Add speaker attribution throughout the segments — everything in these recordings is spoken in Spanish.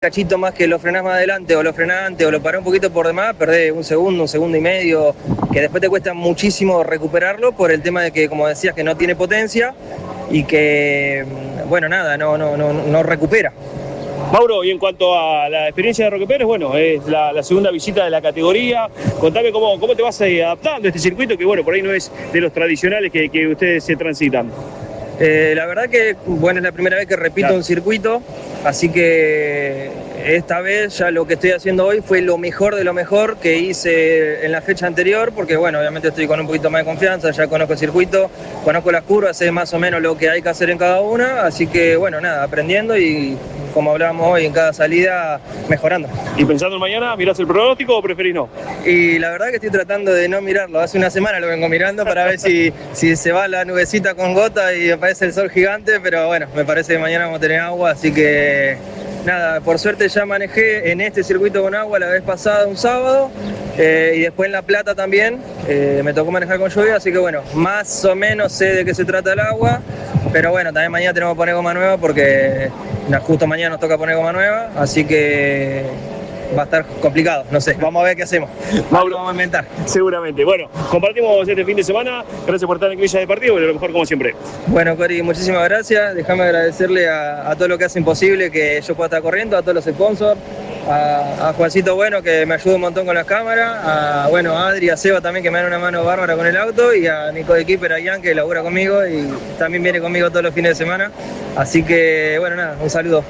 Speaker 1: cachito más que lo frenás más adelante o lo frenás antes o lo parás un poquito por demás, perdés un segundo y medio, que después te cuesta muchísimo recuperarlo por el tema de que, como decías, que no tiene potencia y que, bueno, nada, no recupera.
Speaker 2: Mauro, y en cuanto a la experiencia de Roque Pérez, bueno, es la segunda visita de la categoría. Contame cómo te vas adaptando a este circuito, que bueno, por ahí no es de los tradicionales que ustedes se transitan.
Speaker 1: La verdad que, bueno, es la primera vez que repito un circuito, así que esta vez ya lo que estoy haciendo hoy fue lo mejor de lo mejor que hice en la fecha anterior, porque bueno, obviamente estoy con un poquito más de confianza, ya conozco el circuito, conozco las curvas, sé más o menos lo que hay que hacer en cada una, así que bueno, nada, aprendiendo y como hablábamos hoy, en cada salida mejorando.
Speaker 2: ¿Y pensando en mañana, mirás el pronóstico o preferís no?
Speaker 1: Y la verdad que estoy tratando de no mirarlo, hace una semana lo vengo mirando para ver si se va la nubecita con gota y aparece el sol gigante, pero bueno, me parece que mañana vamos a tener agua, así que nada, por suerte ya manejé en este circuito con agua la vez pasada un sábado y después en La Plata también me tocó manejar con lluvia, así que bueno, más o menos sé de qué se trata el agua, pero bueno, también mañana tenemos que poner goma nueva porque justo mañana nos toca poner goma nueva, así que va a estar complicado, no sé, vamos a ver qué hacemos.
Speaker 2: Mauro,
Speaker 1: vamos a inventar.
Speaker 2: Seguramente. Bueno, compartimos este fin de semana, gracias por estar en Grilla Deportiva y lo mejor como siempre.
Speaker 1: Bueno, Cori, muchísimas gracias, déjame agradecerle a todo lo que hacen posible que yo pueda estar corriendo, a todos los sponsors, a Juancito Bueno que me ayuda un montón con las cámaras, a Adri, a Seba también que me dan una mano bárbara con el auto y a Nico de Keeper, a Ian que labura conmigo y también viene conmigo todos los fines de semana, así que bueno, nada, un saludo.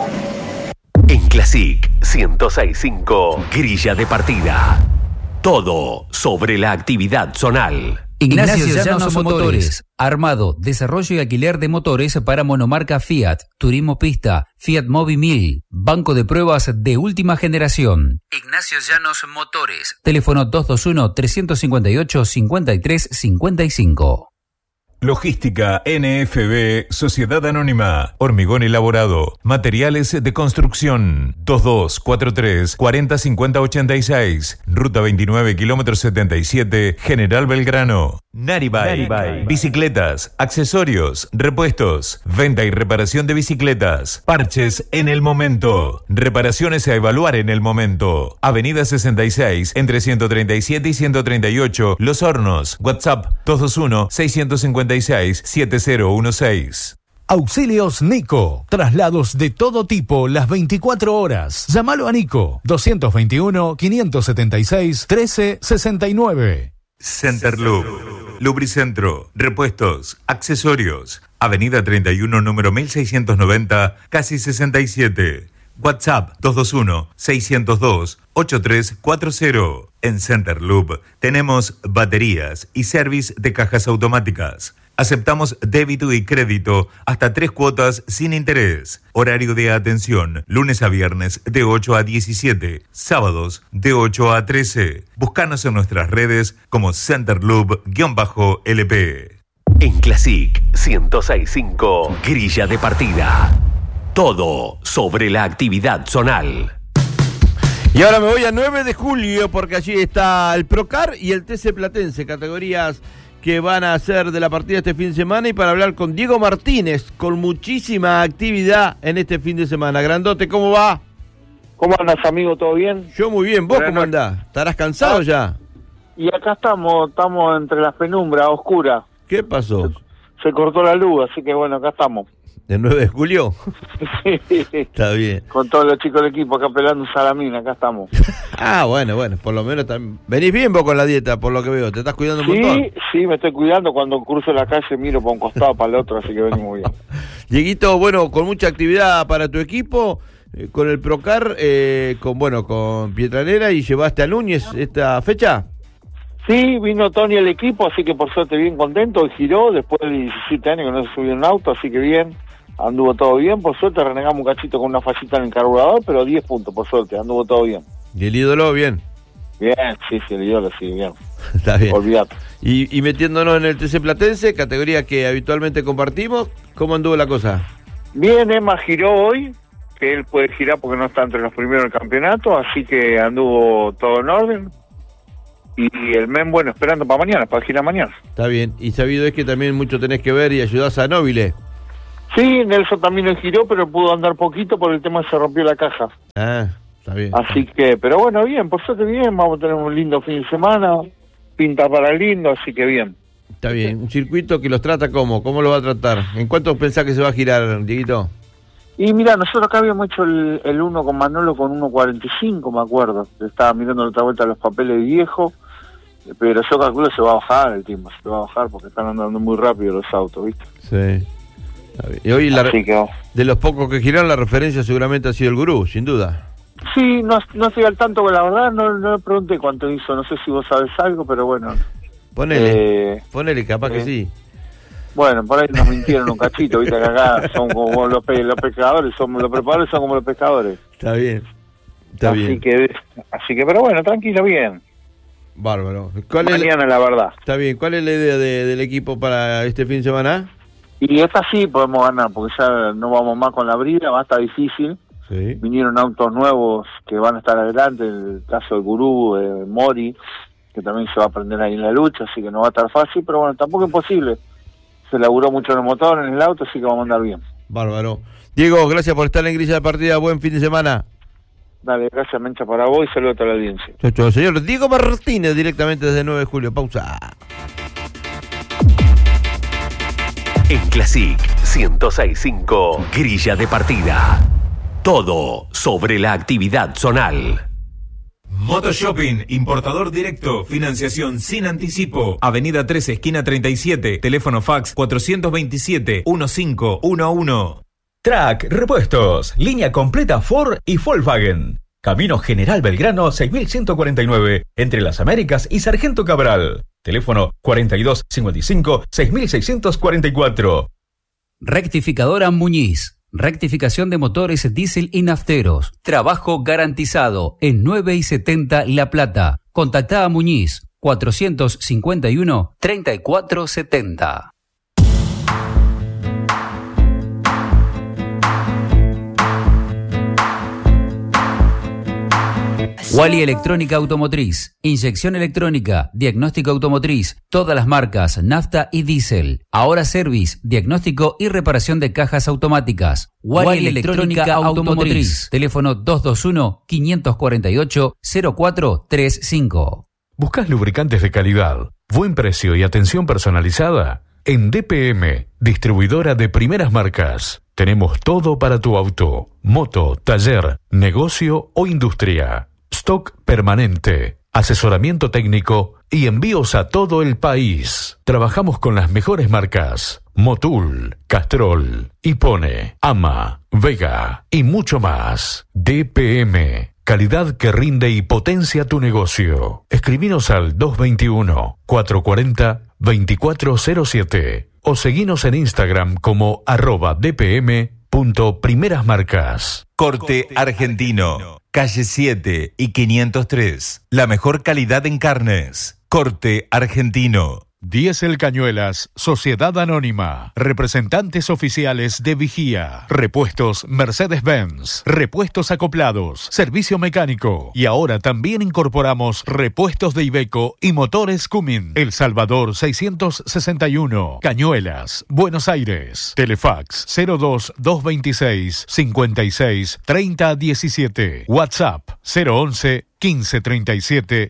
Speaker 3: En Classic 106.5, Grilla de Partida. Todo sobre la actividad zonal.
Speaker 4: Ignacio Llanos Motores. Armado, desarrollo y alquiler de motores para monomarca Fiat, Turismo Pista, Fiat Mobi 1000, banco de pruebas de última generación. Ignacio Llanos Motores. Teléfono 221-358-5355.
Speaker 5: Logística NFB, Sociedad Anónima, Hormigón Elaborado, Materiales de Construcción, 2243 40 50 86, Ruta 29, kilómetro 77, General Belgrano. Naribike, bicicletas, accesorios, repuestos, venta y reparación de bicicletas, parches en el momento, reparaciones a evaluar en el momento. Avenida 66, entre 137 y 138, Los Hornos, WhatsApp 221-656-7016.
Speaker 6: Auxilios Nico. Traslados de todo tipo las 24 horas. Llámalo a Nico. 221-576-1369.
Speaker 5: Centerloop. Lubricentro. Repuestos. Accesorios. Avenida 31, número 1690, casi 67. WhatsApp 221-602-8340. En Centerloop tenemos baterías y service de cajas automáticas. Aceptamos débito y crédito hasta 3 cuotas sin interés. Horario de atención, lunes a viernes de 8 a 17, sábados de 8 a 13. Búscanos en nuestras redes como Centerloop-LP.
Speaker 3: En Classic 106.5, Grilla de Partida. Todo sobre la actividad zonal.
Speaker 7: Y ahora me voy a 9 de julio porque allí está el Procar y el TC Platense, categorías que van a hacer de la partida este fin de semana, y para hablar con Diego Martínez, con muchísima actividad en este fin de semana. Grandote, ¿cómo va?
Speaker 8: ¿Cómo andas, amigo? ¿Todo bien?
Speaker 7: Yo muy bien, ¿vos cómo andás? ¿Estarás cansado ya?
Speaker 8: Y acá estamos entre las penumbras, oscuras.
Speaker 7: ¿Qué pasó?
Speaker 8: Se cortó la luz, así que bueno, acá estamos.
Speaker 7: ¿El 9 de julio?
Speaker 8: Sí.
Speaker 7: Está bien.
Speaker 8: Con todos los chicos del equipo acá pelando salamina, acá estamos.
Speaker 7: Bueno, por lo menos también. Venís bien vos con la dieta, por lo que veo. ¿Te estás cuidando un montón?
Speaker 8: Sí, me estoy cuidando. Cuando cruzo la calle miro para un costado, para el otro, así que venimos muy bien.
Speaker 7: Dieguito, bueno, con mucha actividad para tu equipo, con el Procar, con Pietranera, y llevaste a Núñez esta fecha.
Speaker 8: Sí, vino Tony al equipo, así que por suerte bien contento. Giró después de 17 años que no se subió en un auto, así que bien. Anduvo todo bien, por suerte renegamos un cachito con una fallita en el carburador, pero 10 puntos, por suerte, anduvo todo bien.
Speaker 7: ¿Y el ídolo bien?
Speaker 8: Bien, sí, el ídolo sí, bien.
Speaker 7: Está bien.
Speaker 8: Olvídate.
Speaker 7: Y metiéndonos en el TC Platense, categoría que habitualmente compartimos, ¿cómo anduvo la cosa?
Speaker 8: Bien, Emma giró hoy, que él puede girar porque no está entre los primeros del campeonato, así que anduvo todo en orden. Y el men, bueno, esperando para mañana, para girar mañana.
Speaker 7: Está bien, y sabido es que también mucho tenés que ver y ayudás a Nobile.
Speaker 8: Sí, Nelson también lo giró, pero pudo andar poquito por el tema, se rompió la caja.
Speaker 7: Ah, está bien.
Speaker 8: Así que, pero bueno, bien, por suerte bien, vamos a tener un lindo fin de semana, pinta para lindo, así que bien.
Speaker 7: Está bien, un circuito que los trata ¿cómo lo va a tratar? ¿En cuánto pensás que se va a girar, Dieguito?
Speaker 8: Y mira, nosotros acá habíamos hecho el 1 con Manolo con 1.45, me acuerdo. Estaba mirando la otra vuelta los papeles viejos, pero yo calculo que se va a bajar el tiempo, se va a bajar porque están andando muy rápido los autos, ¿viste?
Speaker 7: Sí. Está bien. Y hoy de los pocos que giraron, la referencia seguramente ha sido el Gurú, sin duda.
Speaker 8: Sí, no estoy al tanto, la verdad no le pregunté cuánto hizo, no sé si vos sabés algo, pero bueno.
Speaker 7: Ponele, capaz que sí.
Speaker 8: Bueno, por ahí nos mintieron un cachito, viste que acá son como los pescadores, los preparadores son como los pescadores.
Speaker 7: Está bien,
Speaker 8: así que, pero bueno, tranquilo, bien.
Speaker 7: Bárbaro.
Speaker 8: Mañana, la verdad.
Speaker 7: Está bien, ¿cuál es la idea del equipo para este fin de semana?
Speaker 8: Y esta sí podemos ganar, porque ya no vamos más con la brida, va a estar difícil.
Speaker 7: Sí.
Speaker 8: Vinieron autos nuevos que van a estar adelante, el caso del Gurú, Mori, que también se va a aprender ahí en la lucha, así que no va a estar fácil, pero bueno, tampoco es imposible. Se laburó mucho en el motor, en el auto, así que vamos a andar bien.
Speaker 7: Bárbaro. Diego, gracias por estar en Grilla de Partida, buen fin de semana.
Speaker 8: Dale, gracias, Mencha, para vos y saludos a toda la audiencia.
Speaker 7: Chau, señor Diego Martínez, directamente desde 9 de julio. Pausa.
Speaker 3: En Classic 106.5, Grilla de Partida. Todo sobre la actividad zonal.
Speaker 5: Motoshopping, importador directo, financiación sin anticipo. Avenida 13, esquina 37, teléfono fax 427-1511.
Speaker 9: Track Repuestos, línea completa Ford y Volkswagen. Camino General Belgrano 6149, entre Las Américas y Sargento Cabral. Teléfono 4255-6644.
Speaker 4: Rectificadora Muñiz. Rectificación de motores diésel y nafteros. Trabajo garantizado en 9 y 70 La Plata. Contactá a Muñiz 451-3470. Wally Electrónica Automotriz, inyección electrónica, diagnóstico automotriz, todas las marcas, nafta y diésel. Ahora service, diagnóstico y reparación de cajas automáticas. Wally Electrónica Automotriz, teléfono 221-548-0435.
Speaker 6: ¿Buscas lubricantes de calidad, buen precio y atención personalizada? En DPM, distribuidora de primeras marcas, tenemos todo para tu auto, moto, taller, negocio o industria. Stock permanente, asesoramiento técnico y envíos a todo el país. Trabajamos con las mejores marcas: Motul, Castrol, Hipone, Ama, Vega y mucho más. DPM, calidad que rinde y potencia tu negocio. Escribinos al 221-440-2407 o seguinos en Instagram como @dpm.primerasmarcas.
Speaker 10: Corte Argentino, calle 7 y 503. La mejor calidad en carnes. Corte Argentino.
Speaker 6: Diesel Cañuelas, Sociedad Anónima, representantes oficiales de Vigía, repuestos Mercedes-Benz, repuestos acoplados, servicio mecánico y ahora también incorporamos repuestos de Iveco y motores Cummins. El Salvador 661, Cañuelas, Buenos Aires. Telefax 02-226 56 30 17. WhatsApp 011 1537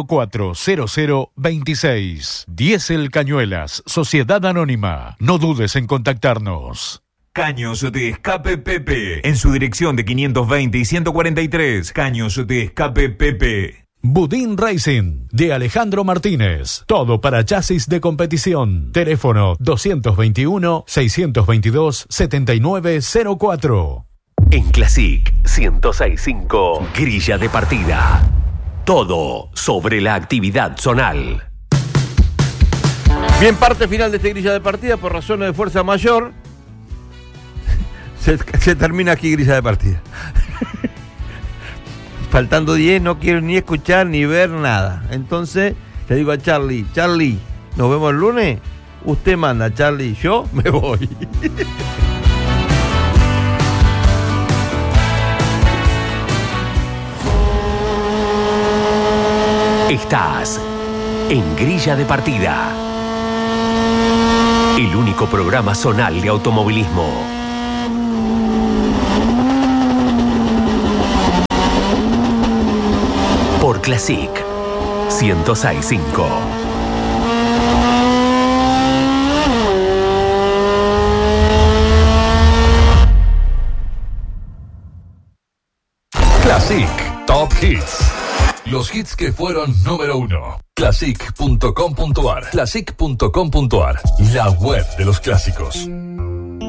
Speaker 6: 040026. Diesel Cañuelas, Sociedad Anónima. No dudes en contactarnos.
Speaker 5: Caños de Escape Pepe. En su dirección de 520 y 143. Caños de Escape Pepe.
Speaker 6: Budín Racing, de Alejandro Martínez. Todo para chasis de competición. Teléfono 221-622-7904.
Speaker 3: En Classic 106.5, Grilla de Partida. Todo sobre la actividad zonal.
Speaker 7: Bien, parte final de este Grilla de Partida. Por razones de fuerza mayor se termina aquí Grilla de Partida. Faltando 10, no quiero ni escuchar ni ver nada. Entonces le digo a Charlie, ¿nos vemos el lunes? Usted manda, Charlie, yo me voy.
Speaker 3: Estás en Grilla de Partida, el único programa zonal de automovilismo. Classic 106.5.
Speaker 11: Classic Top Hits. Los hits que fueron número 1. Classic.com.ar. Classic.com.ar. La web de los clásicos.